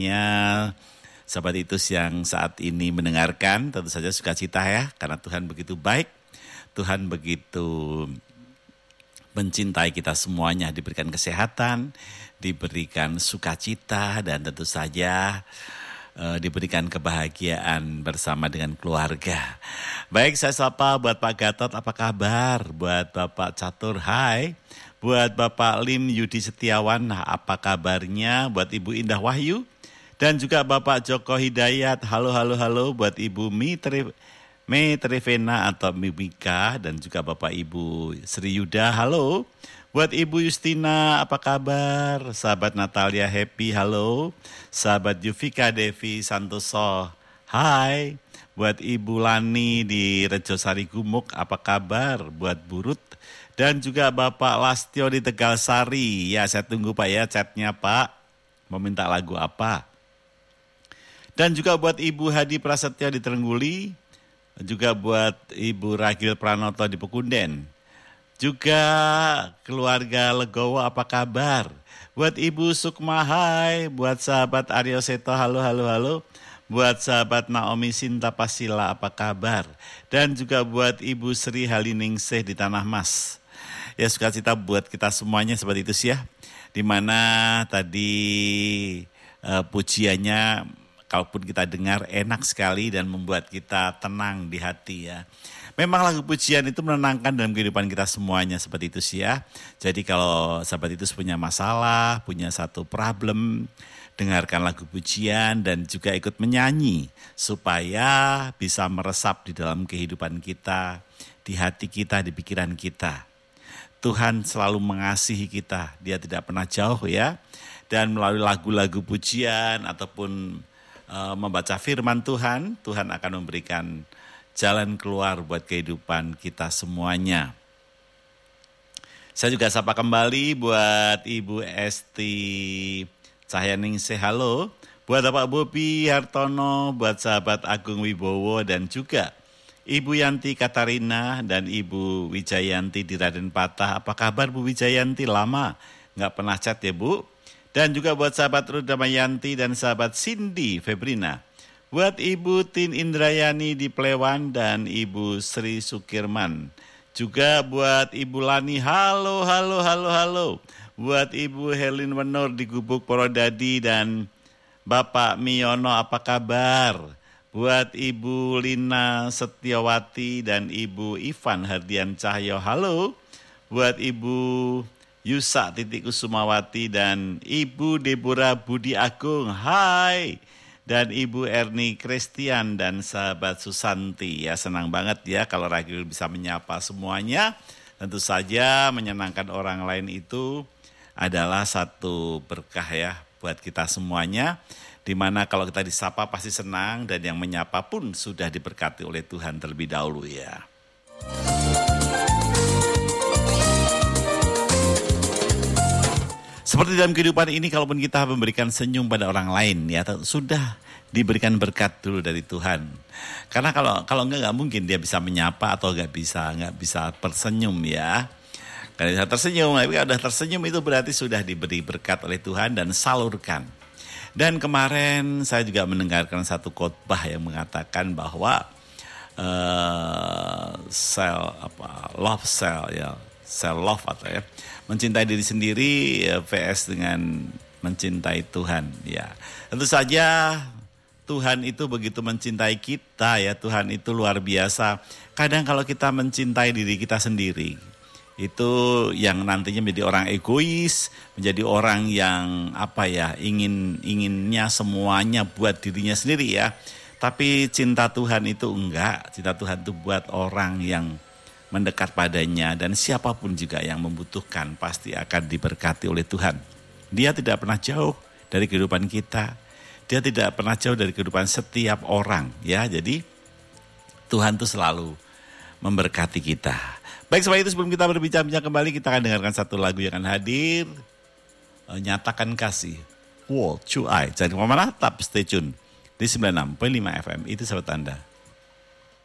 Sahabat Itus yang saat ini mendengarkan, tentu saja sukacita ya, karena Tuhan begitu baik, Tuhan begitu mencintai kita semuanya, diberikan kesehatan, diberikan sukacita, dan tentu saja diberikan kebahagiaan bersama dengan keluarga. Baik, saya sapa buat Pak Gatot, apa kabar? Buat Bapak Catur, hai. Buat Bapak Lim Yudi Setiawan, apa kabarnya? Buat Ibu Indah Wahyu, dan juga Bapak Joko Hidayat, halo. Buat Ibu Trevena atau Mimika, dan juga Bapak Ibu Sri Yuda, halo. Buat Ibu Justina, apa kabar? Sahabat Natalia Happy, halo. Sahabat Yuvika Devi Santoso, hai. Buat Ibu Lani di Rejosari Gumuk, apa kabar? Buat Burut, dan juga Bapak Lastio di Tegal Sari. Ya, saya tunggu Pak ya chatnya Pak. Mau minta lagu apa? Dan juga buat Ibu Hadi Prasetyo di Terengguli. Juga buat Ibu Ragil Pranoto di Pekunden. Juga keluarga Legowo, apa kabar? Buat Ibu Sukma, hai. Buat sahabat Aryo Seto, halo. Buat sahabat Naomi Sinta Pasila, apa kabar? Dan juga buat Ibu Sri Haliningsih di Tanah Mas. Ya, sukacita buat kita semuanya seperti itu sih ya. Dimana tadi pujiannya, kalaupun kita dengar enak sekali dan membuat kita tenang di hati ya. Memang lagu pujian itu menenangkan dalam kehidupan kita semuanya seperti itu sih ya. Jadi kalau sahabat itu punya masalah, punya satu problem, dengarkan lagu pujian dan juga ikut menyanyi supaya bisa meresap di dalam kehidupan kita, di hati kita, di pikiran kita. Tuhan selalu mengasihi kita, Dia tidak pernah jauh ya. Dan melalui lagu-lagu pujian ataupun membaca firman Tuhan, Tuhan akan memberikan jalan keluar buat kehidupan kita semuanya. Saya juga sapa kembali buat Ibu Esti Cahyaningsih, halo. Buat Bapak Bobi Hartono, buat sahabat Agung Wibowo, dan juga Ibu Yanti Katarina dan Ibu Wijayanti di Raden Patah. Apa kabar Bu Wijayanti? Lama nggak pernah chat ya Bu. Dan juga buat sahabat Rudamayanti dan sahabat Cindy Febrina. Buat Ibu Tin Indrayani di Plewan dan Ibu Sri Sukirman. Juga buat Ibu Lani, halo. Buat Ibu Helin Wenur di Gubuk Porodadi dan Bapak Miono, apa kabar? Buat Ibu Lina Setiawati dan Ibu Ivan Hardian Cahyo, halo. Buat Ibu Yusa Titik Kusumawati dan Ibu Deborah Budi Agung, hai. Dan Ibu Erni Christian dan sahabat Susanti. Ya, senang banget ya kalau Ragil bisa menyapa semuanya. Tentu saja menyenangkan orang lain itu adalah satu berkah ya buat kita semuanya. Dimana kalau kita disapa pasti senang, dan yang menyapa pun sudah diberkati oleh Tuhan terlebih dahulu ya. Seperti dalam kehidupan ini, kalaupun kita memberikan senyum pada orang lain, ya sudah diberikan berkat dulu dari Tuhan. Karena kalau nggak mungkin dia bisa menyapa atau nggak bisa tersenyum ya. Kalau bisa tersenyum, tapi kalau sudah tersenyum itu berarti sudah diberi berkat oleh Tuhan dan salurkan. Dan kemarin saya juga mendengarkan satu khotbah yang mengatakan bahwa self love atau ya, mencintai diri sendiri vs dengan mencintai Tuhan ya. Tentu saja Tuhan itu begitu mencintai kita ya, Tuhan itu luar biasa. Kadang kalau kita mencintai diri kita sendiri, itu yang nantinya menjadi orang egois, menjadi orang yang inginnya semuanya buat dirinya sendiri ya. Tapi cinta Tuhan itu enggak, cinta Tuhan itu buat orang yang mendekat padanya, dan siapapun juga yang membutuhkan pasti akan diberkati oleh Tuhan. Dia tidak pernah jauh dari kehidupan kita. Dia tidak pernah jauh dari kehidupan setiap orang ya. Jadi Tuhan itu selalu memberkati kita. Baik, sebab itu sebelum kita berbincang-bincang kembali, kita akan dengarkan satu lagu yang akan hadir. Nyatakan Kasih, World Cuai. Jadi kemana? Tetap stay tune di 96.5 FM. Itu sahabat Anda.